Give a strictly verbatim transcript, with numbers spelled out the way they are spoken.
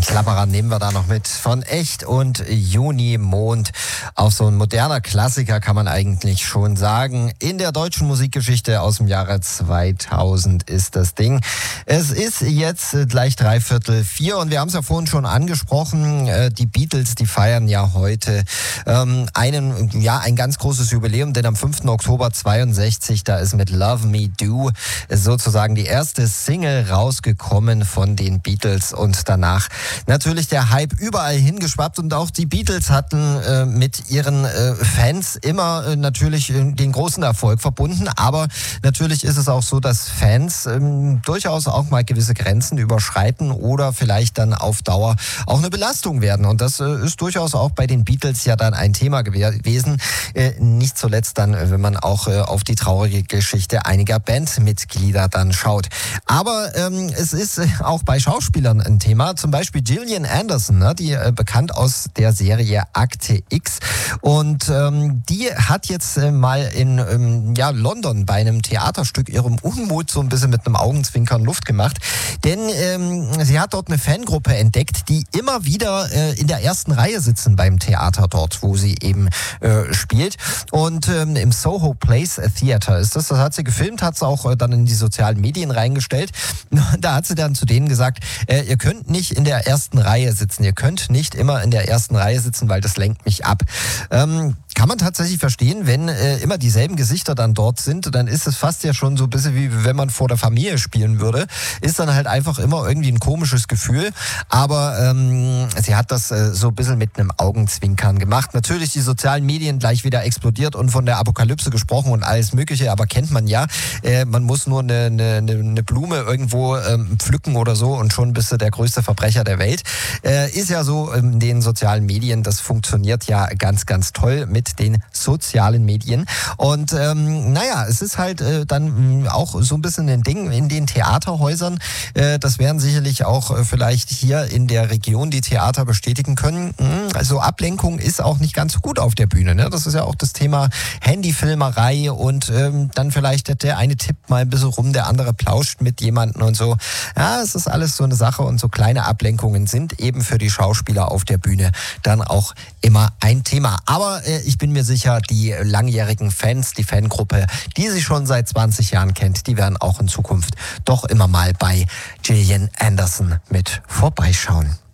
Klapperer nehmen wir da noch mit. Von Echt und Junimond. Auch so ein moderner Klassiker kann man eigentlich schon sagen. In der deutschen Musikgeschichte aus dem Jahre zweitausend ist das Ding. Es ist jetzt gleich dreiviertel vier und wir haben es ja vorhin schon angesprochen. Die Beatles, die feiern ja heute ähm, einen, ja, ein ganz großes Jubiläum, denn am fünften Oktober zweiundsechzig, da ist mit Love Me Do sozusagen die erste Single rausgekommen von den Beatles und danach natürlich der Hype überall hingeschwappt und auch die Beatles hatten äh, mit ihren äh, Fans immer äh, natürlich äh, den großen Erfolg verbunden, aber natürlich ist es auch so, dass Fans äh, durchaus auch mal gewisse Grenzen überschreiten oder vielleicht dann auf Dauer auch eine Belastung werden und das äh, ist durchaus auch bei den Beatles ja dann ein Thema gewesen, äh, nicht zuletzt dann, wenn man auch äh, auf die traurige Geschichte einiger Bandmitglieder dann schaut. Aber ähm, es ist auch bei Schauspielern ein Thema, zum Beispiel Gillian Anderson, ne, die äh, bekannt aus der Serie Akte X und ähm, die hat jetzt äh, mal in ähm, ja, London bei einem Theaterstück ihrem Unmut so ein bisschen mit einem Augenzwinkern Luft gemacht, denn ähm, sie hat dort eine Fangruppe entdeckt, die immer wieder äh, in der ersten Reihe sitzen beim Theater dort, wo sie eben äh, spielt und ähm, im Soho Place Theater ist das, das hat sie gefilmt, hat sie auch äh, dann in die sozialen Medien reingestellt. Da hat sie dann zu denen gesagt, äh, ihr könnt nicht in der ersten Reihe sitzen, ihr könnt nicht immer in der ersten Reihe sitzen, weil das lenkt mich ab. Ähm, kann man tatsächlich verstehen, wenn äh, immer dieselben Gesichter dann dort sind, dann ist es fast ja schon so ein bisschen wie wenn man vor der Familie spielen würde, ist dann halt einfach immer irgendwie ein komisches Gefühl, aber ähm, sie hat das äh, so ein bisschen mit einem Augenzwinkern gemacht. Natürlich die sozialen Medien gleich wieder explodiert und von der Apokalypse gesprochen und alles mögliche, aber kennt man ja, äh, man muss nur eine, eine, eine Blume irgendwo ähm, pflücken oder so und schon bist du der größte Verbrecher der Welt. Äh, ist ja so in den sozialen Medien, das funktioniert ja ganz, ganz toll mit den sozialen Medien. Und ähm, naja, es ist halt äh, dann mh, auch so ein bisschen ein Ding in den Theaterhäusern. Äh, das werden sicherlich auch äh, vielleicht hier in der Region die Theater bestätigen können. Mh, also Ablenkung ist auch nicht ganz so gut auf der Bühne. Ne? Das ist ja auch das Thema Handyfilmerei und ähm, dann vielleicht der eine tippt mal ein bisschen rum, der andere plauscht mit jemandem und so. Ja, es ist alles so eine Sache und so kleine Ablenkungen sind eben für die Schauspieler auf der Bühne dann auch immer ein Thema. Aber äh, ich bin mir sicher, die langjährigen Fans, die Fangruppe, die sie schon seit zwanzig Jahren kennt, die werden auch in Zukunft doch immer mal bei Gillian Anderson mit vorbeischauen.